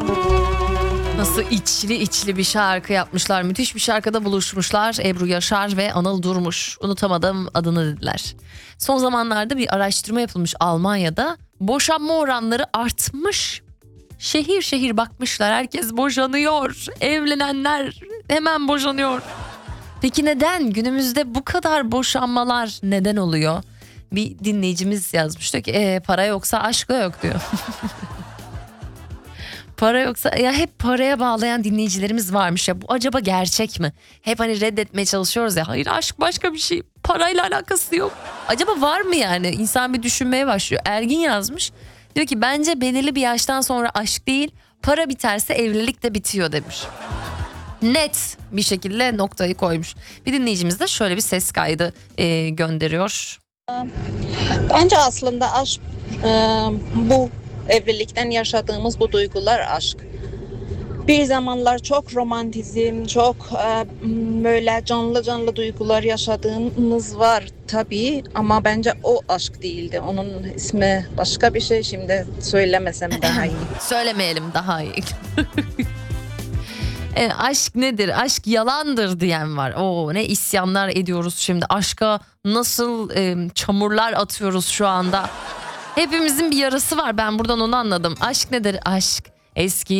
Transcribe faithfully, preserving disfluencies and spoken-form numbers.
Nasıl içli içli bir şarkı yapmışlar. Müthiş bir şarkıda buluşmuşlar Ebru Yaşar ve Anıl Durmuş. Unutamadım adını dediler. Son zamanlarda bir araştırma yapılmış Almanya'da. Boşanma oranları artmış. Şehir şehir bakmışlar, herkes boşanıyor. Evlenenler hemen boşanıyor. Peki neden? Günümüzde bu kadar boşanmalar neden oluyor? Bir dinleyicimiz yazmış diyor ki e, para yoksa aşk da yok diyor. Para yoksa, ya hep paraya bağlayan dinleyicilerimiz varmış ya, bu acaba gerçek mi? Hep hani reddetmeye çalışıyoruz ya, hayır aşk başka bir şey, parayla alakası yok. Acaba var mı yani? İnsan bir düşünmeye başlıyor. Ergin yazmış, diyor ki bence belirli bir yaştan sonra aşk değil, para biterse evlilik de bitiyor demiş. Net bir şekilde noktayı koymuş. Bir dinleyicimiz de şöyle bir ses kaydı e, gönderiyor. Bence aslında aşk e, bu evlilikten yaşadığımız bu duygular aşk. Bir zamanlar çok romantizm, çok e, böyle canlı canlı duygular yaşadığımız var tabii, ama bence o aşk değildi. Onun ismi başka bir şey, şimdi söylemesem daha iyi. Söylemeyelim, daha iyi. E, aşk nedir? Aşk yalandır diyen var. Oo, ne isyanlar ediyoruz şimdi. Aşka nasıl e, çamurlar atıyoruz şu anda. Hepimizin bir yarası var. Ben buradan onu anladım. Aşk nedir? Aşk eski